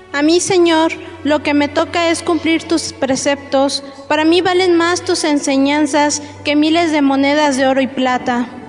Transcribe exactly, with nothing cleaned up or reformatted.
A mí, Señor, lo que me toca es cumplir tus preceptos. Para mí valen más tus enseñanzas que miles de monedas de oro y plata.